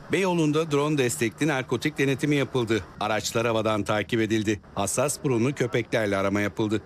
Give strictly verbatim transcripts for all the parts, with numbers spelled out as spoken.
Beyoğlu'nda drone destekli narkotik denetimi yapıldı. Araçlar havadan takip edildi. Hassas burunlu köpeklerle arama yapıldı.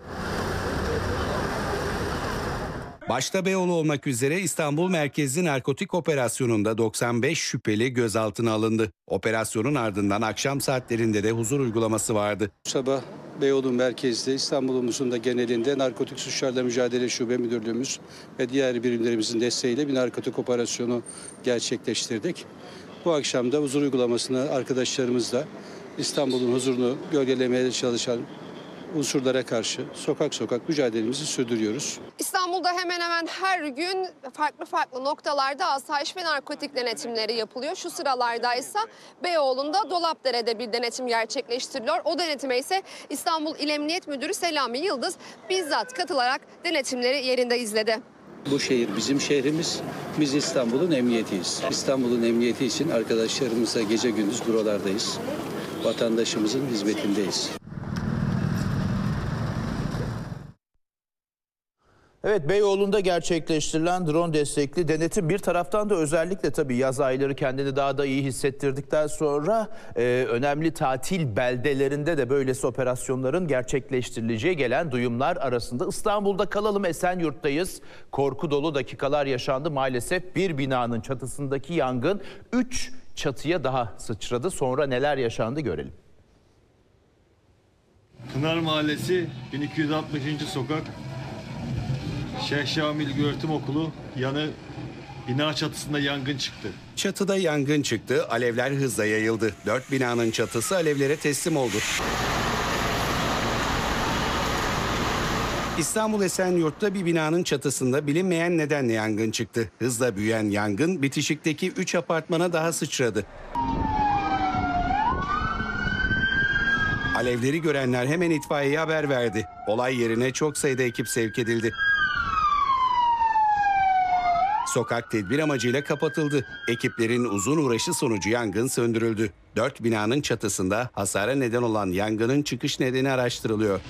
Başta Beyoğlu olmak üzere İstanbul merkezli narkotik operasyonunda doksan beş şüpheli gözaltına alındı. Operasyonun ardından akşam saatlerinde de huzur uygulaması vardı. Sabah Beyoğlu merkezde İstanbul'umuzun da genelinde Narkotik Suçlarla Mücadele Şube Müdürlüğümüz ve diğer birimlerimizin desteğiyle bir narkotik operasyonu gerçekleştirdik. Bu akşam da huzur uygulamasını arkadaşlarımızla İstanbul'un huzurunu gölgelemeye çalışan unsurlara karşı sokak sokak mücadelemizi sürdürüyoruz. İstanbul'da hemen hemen her gün farklı farklı noktalarda asayiş ve narkotik denetimleri yapılıyor. Şu sıralarda ise Beyoğlu'nda Dolapdere'de bir denetim gerçekleştiriliyor. O denetime ise İstanbul İl Emniyet Müdürü Selami Yıldız bizzat katılarak denetimleri yerinde izledi. Bu şehir bizim şehrimiz, biz İstanbul'un emniyetiyiz. İstanbul'un emniyeti için arkadaşlarımızla gece gündüz buralardayız. Vatandaşımızın hizmetindeyiz. Evet, Beyoğlu'nda gerçekleştirilen drone destekli denetim bir taraftan da özellikle tabii yaz ayları kendini daha da iyi hissettirdikten sonra e, önemli tatil beldelerinde de böylesi operasyonların gerçekleştirileceği gelen duyumlar arasında. İstanbul'da kalalım, Esenyurt'tayız. Korku dolu dakikalar yaşandı maalesef. Bir binanın çatısındaki yangın üç çatıya daha sıçradı. Sonra neler yaşandı görelim. Pınar Mahallesi bin iki yüz altmışıncı sokak. Şeyh Şamil Öğretim Okulu yanı bina çatısında yangın çıktı. Çatıda yangın çıktı, alevler hızla yayıldı. Dört binanın çatısı alevlere teslim oldu. İstanbul Esenyurt'ta bir binanın çatısında bilinmeyen nedenle yangın çıktı. Hızla büyüyen yangın bitişikteki üç apartmana daha sıçradı. Alevleri görenler hemen itfaiyeye haber verdi. Olay yerine çok sayıda ekip sevk edildi. Sokak tedbir amacıyla kapatıldı. Ekiplerin uzun uğraşı sonucu yangın söndürüldü. Dört binanın çatısında hasara neden olan yangının çıkış nedeni araştırılıyor.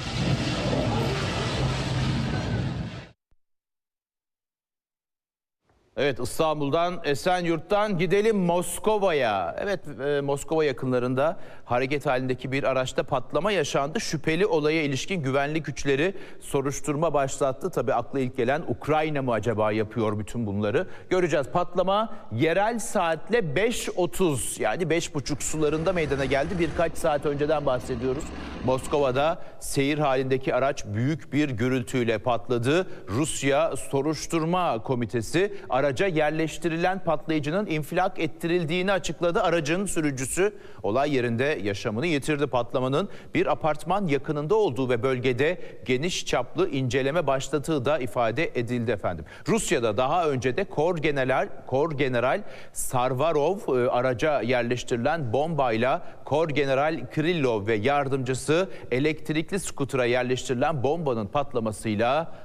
Evet, İstanbul'dan, Esenyurt'tan gidelim Moskova'ya. Evet, e, Moskova yakınlarında hareket halindeki bir araçta patlama yaşandı. Şüpheli olaya ilişkin güvenlik güçleri soruşturma başlattı. Tabii akla ilk gelen Ukrayna mı acaba yapıyor bütün bunları? Göreceğiz. Patlama yerel saatle beş otuz yani beş buçuk sularında meydana geldi. Birkaç saat önceden bahsediyoruz. Moskova'da seyir halindeki araç büyük bir gürültüyle patladı. Rusya Soruşturma Komitesi araca yerleştirilen patlayıcının infilak ettirildiğini açıkladı. Aracın sürücüsü olay yerinde yaşamını yitirdi. Patlamanın bir apartman yakınında olduğu ve bölgede geniş çaplı inceleme başlatığı da ifade edildi efendim. Rusya'da daha önce de Kor General, Kor General Sarvarov e, araca yerleştirilen bombayla Kor General Kirillov ve yardımcısı elektrikli skutura yerleştirilen bombanın patlamasıyla